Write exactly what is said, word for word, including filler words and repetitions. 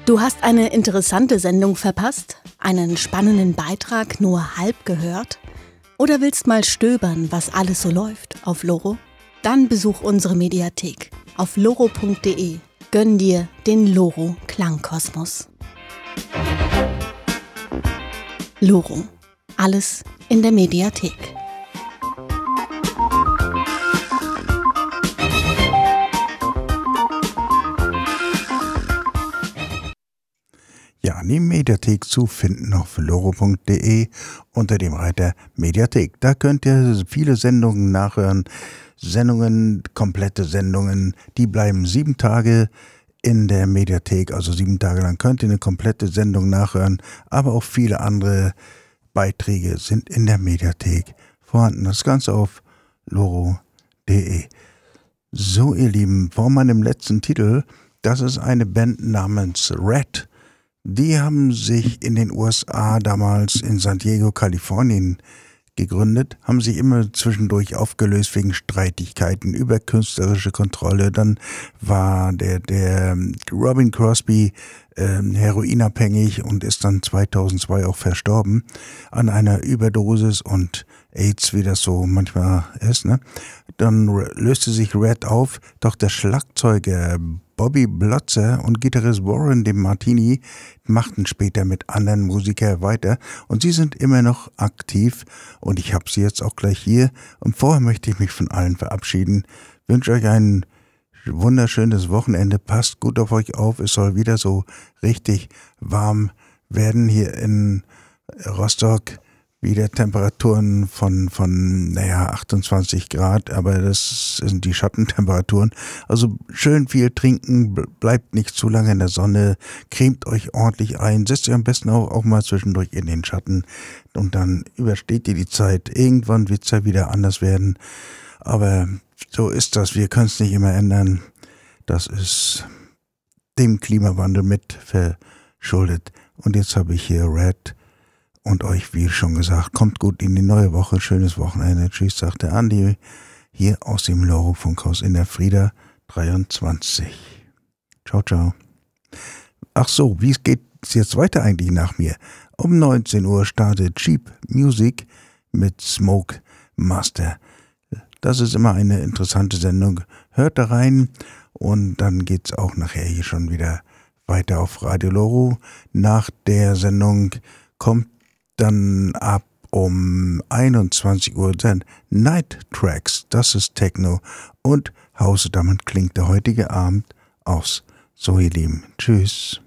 Du hast eine interessante Sendung verpasst? Einen spannenden Beitrag nur halb gehört? Oder willst mal stöbern, was alles so läuft auf Loro? Dann besuch unsere Mediathek auf loro punkt de. Gönn dir den Loro Klangkosmos. Loro. Alles in der Mediathek. Ja, die Mediathek zu finden auf loro punkt de unter dem Reiter Mediathek. Da könnt ihr viele Sendungen nachhören. Sendungen, komplette Sendungen, die bleiben sieben Tage in der Mediathek. Also sieben Tage lang könnt ihr eine komplette Sendung nachhören. Aber auch viele andere Beiträge sind in der Mediathek vorhanden. Das Ganze auf loro punkt de. So, ihr Lieben, vor meinem letzten Titel, das ist eine Band namens Red. Die haben sich in den U S A damals in San Diego, Kalifornien gegründet, haben sich immer zwischendurch aufgelöst wegen Streitigkeiten über künstlerische Kontrolle. Dann war der, der Robin Crosby äh, heroinabhängig und ist dann zweitausendzwei auch verstorben an einer Überdosis und AIDS, wie das so manchmal ist, ne? Dann löste sich Red auf, doch der Schlagzeuger Bobby Blotzer und Gitarrist Warren DeMartini machten später mit anderen Musikern weiter und sie sind immer noch aktiv und ich habe sie jetzt auch gleich hier und vorher möchte ich mich von allen verabschieden. Wünsche euch ein wunderschönes Wochenende, passt gut auf euch auf, es soll wieder so richtig warm werden hier in Rostock. Wieder Temperaturen von, von, naja, achtundzwanzig Grad, aber das sind die Schattentemperaturen. Also schön viel trinken, bleibt nicht zu lange in der Sonne, cremt euch ordentlich ein, setzt euch am besten auch, auch mal zwischendurch in den Schatten und dann übersteht ihr die Zeit. Irgendwann wird es ja wieder anders werden, aber so ist das, wir können es nicht immer ändern. Das ist dem Klimawandel mit verschuldet. Und jetzt habe ich hier Red. Und euch, wie schon gesagt, kommt gut in die neue Woche. Schönes Wochenende. Tschüss, sagt der Andi. Hier aus dem Loro-Funkhaus in der Frieda dreiundzwanzig. Ciao, ciao. Ach so, wie geht es jetzt weiter eigentlich nach mir? Um neunzehn Uhr startet Cheap Music mit Smoke Master. Das ist immer eine interessante Sendung. Hört da rein und dann geht's auch nachher hier schon wieder weiter auf Radio Loro. Nach der Sendung kommt dann ab um einundzwanzig Uhr dann Night Tracks, das ist Techno und Hause, damit klingt der heutige Abend aus. So ihr Lieben, tschüss.